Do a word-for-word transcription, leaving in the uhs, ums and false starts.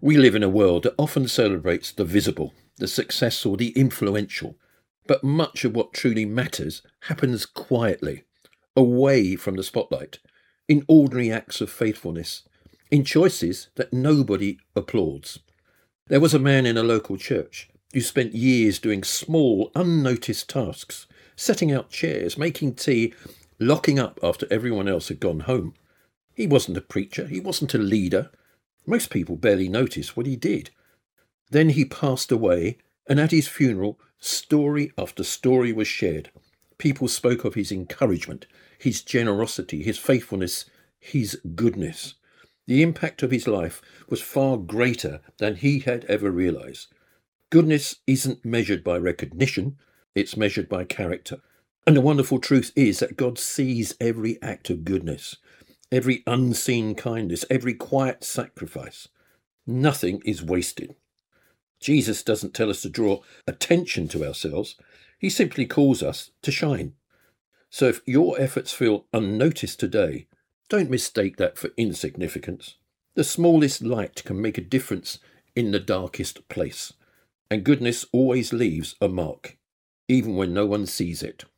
We live in a world that often celebrates the visible, the successful, the influential, but much of what truly matters happens quietly, away from the spotlight, in ordinary acts of faithfulness, in choices that nobody applauds. There was a man in a local church who spent years doing small, unnoticed tasks, setting out chairs, making tea, locking up after everyone else had gone home. He wasn't a preacher, he wasn't a leader. Most people barely noticed what he did. Then he passed away, and at his funeral, story after story was shared. People spoke of his encouragement, his generosity, his faithfulness, his goodness. The impact of his life was far greater than he had ever realized. Goodness isn't measured by recognition, it's measured by character. And the wonderful truth is that God sees every act of goodness, every unseen kindness, every quiet sacrifice. Nothing is wasted. Jesus doesn't tell us to draw attention to ourselves. He simply calls us to shine. So if your efforts feel unnoticed today, don't mistake that for insignificance. The smallest light can make a difference in the darkest place. And goodness always leaves a mark, even when no one sees it.